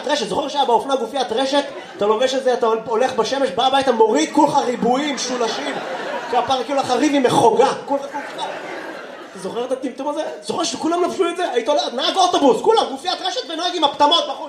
גופיית רשת, זוכר שהיה באופנה גופיית רשת, אתה לובש את זה, אתה הולך בשמש, בא הביתה, מוריד כולך ריבועים, שולשים, כפר כאילו לך ריב עם מחוגה, כולך. אתה זוכר את הטמטום הזה? זוכר שכולם לבשו את זה? היית הולך, נהג אוטובוס, כולם גופיית רשת ונוהג עם הפטמות בחוץ.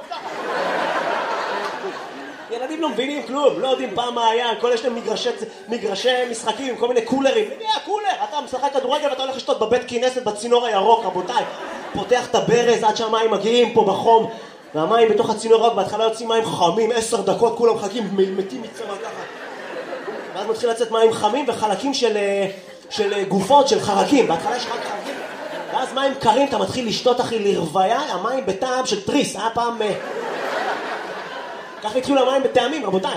ילדים לא מבינים כלום, לא יודעים פעם מה היה, כל יש להם מגרשי משחקים עם כל מיני קולרים. מי הקולר? אתה משחק כדורגל ואתה הולך לשתות בבית כנסת בצינור הירוק, רבותיי. פותח את הברז עד שהמים מגיעים פה בחום, והמים בתוך הצינור הירוק, בהתחלה יוצאים מים חמים, 10 דקות כולם מחכים, מתים מצמא ככה. ואז מתחיל לצאת מים חמים וחלקים של גופות, של חרקים. בהתחלה יש רק חרקים, ואז מים קרים, אתה מתחיל לשתות אחי לרוויה, המים בטעם של טריס, היה פעם... ככה התחילו המים בטעמים, רבותיי.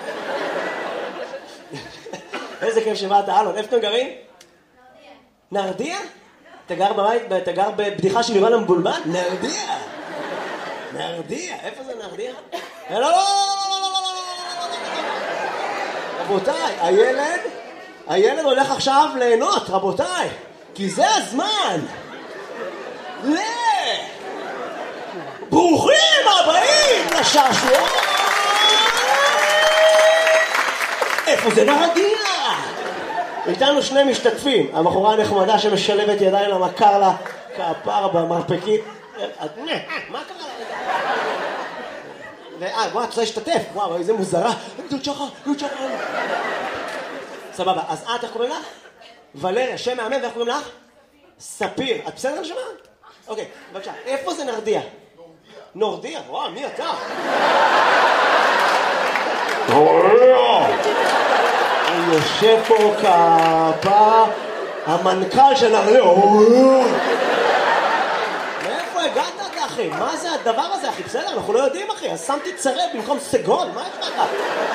איזה כיף שבאת, אלון. איפה אתם גרים? נרדיה. נרדיה? אתה גר בבדיחה של יובל המבולבל? נרדיה. נרדיה. איפה זה נרדיה? לא. רבותיי, הילד הולך עכשיו ליהנות, רבותיי. כי זה הזמן. ברוכים הבאים לשעשוע. איפה זה נרדיה? איתנו שני משתתפים, הבחורה הנחמדה שמשלבת ידיים למכר לה כפר במרפקית. מה קרה לה? וואו, את רוצה להשתתף? וואו, איזה מוזרה. דוד שחר. סבבה, אז איך קוראים לך? ולריה, שם מאמן, ואיך קוראים לך? ספיר. את בסדר לשמה? אוקיי, בבקשה. איפה זה נרדיה? נורדיה? וואו, מי אתה? אני יושב פה כפה המנכ"ל של נרדיה. מאיפה הגעת אתה אחי? מה זה הדבר הזה אחי? בסדר, אנחנו לא יודעים אחי. אז שמתי צרב במקום סגול, מה יש לך?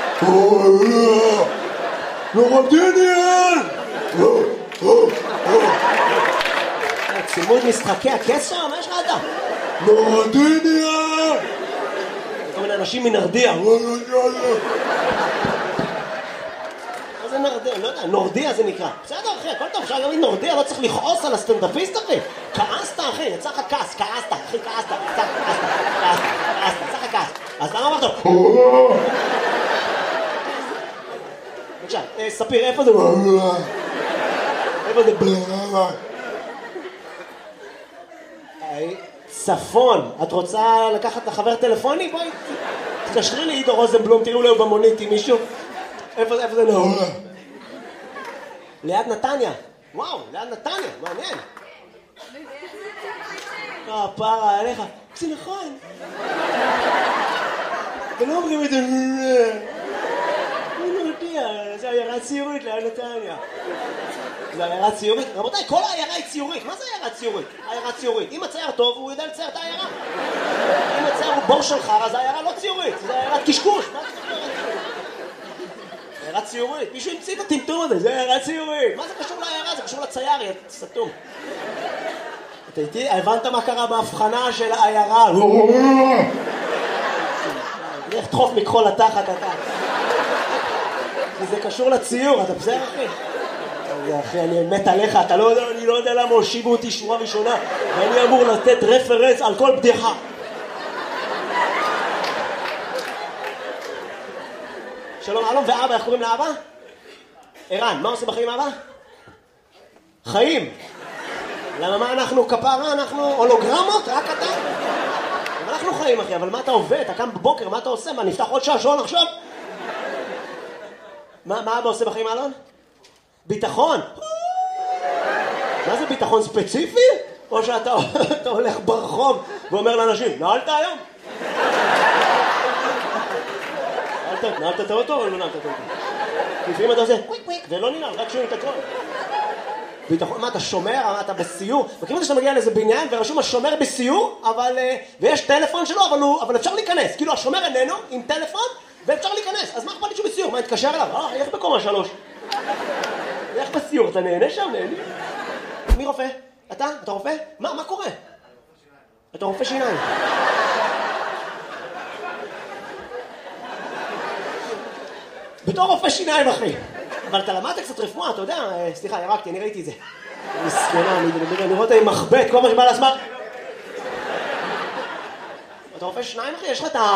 נורדיניאל! צימוד משחקי הכס שם? מה יש לך אתה? נורדיניאל! כל מיני אנשים מנרדיה. מה זה נרדיה? לא יודע, נורדיה זה נקרא. בסדר אחי, הכל טוב, אפשר להגיד נורדיה, לא צריך לכעוס על הסטנדאפיסט אחי. כעסת אחי, יצא לך כעס, כעסת אחי, כעסת, יצא לך כעס. אז למה אמרת? בבקשה, ספיר, איפה זה? איפה זה? צפון, את רוצה לקחת לחבר טלפוני? בואי, תקשרי לי עידו רוזנבלום, תראו לו במונית עם מישהו. איפה זה לא? ליד נתניה. וואו, ליד נתניה, מעניין. פרה עליך. זה נכון. ולא אומרים את זה. אני לא יודע, זה עיירה ציורית ליד נתניה. זה עיירה ציורית? רבותיי, כל העיירה היא ציורית. מה זה עיירה ציורית? עיירה ציורית. אם הצייר טוב, הוא יודע לצייר את העיירה. אם הצייר הוא בור של חרא, זה עיירה לא ציורית. זה עיירת קשקוש. מה זה עיירה ציורית? מישהו המציא את הטמטום הזה, זה עיירה ציורית. מה זה קשור לעיירה? זה קשור לצייר, יא סתום. אתה איתי? הבנת מה קרה בהבחנה של העיירה? לך תחוף מכחול לתחת, אתה. זה קשור לציור, אתה בסדר אחי? אחי, אני מת עליך, אתה לא יודע, אני לא יודע למה הושיבו אותי שורה ראשונה ואני אמור לתת רפרנס על כל בדיחה. שלום, אלון ואבא, איך קוראים לאבא? ערן, מה עושה בחיים אבא? חיים. למה מה אנחנו כפרה? אנחנו הולוגרמות? רק אתה? אנחנו חיים אחי, אבל מה אתה עובד? אתה קם בבוקר, מה אתה עושה? מה, נפתח עוד שעשועון עכשיו? מה אבא עושה בחיים אלון? ביטחון. מה זה ביטחון ספציפי? או שאתה הולך ברחוב ואומר לאנשים, נעלת היום? נעלת את האוטו או לא נעלת את האוטו? לפעמים אתה עושה קוויק קוויק ולא ננעל, רק שומעים את הכל. ביטחון, מה אתה שומר? מה אתה בסיור? וכאילו שאתה מגיע לאיזה בניין ורשום השומר בסיור, ויש טלפון שלו, אבל אפשר להיכנס. כאילו השומר איננו עם טלפון ואפשר להיכנס. אז מה אכפת לי שהוא בסיור? מה, התקשר אליו? איך בקומה 3? איך בסיור? אתה נהנה שם? נהנה? מי רופא? אתה? אתה רופא? מה קורה? אתה רופא שיניים. בתור רופא שיניים אחי. אבל אתה למדת קצת רפואה, אתה יודע, סליחה, ירקתי, אני ראיתי את זה. מסכנה, אני רואה אותה עם מחבט, כל מה שבא לעצמה. אתה רופא שניים אחי? יש לך את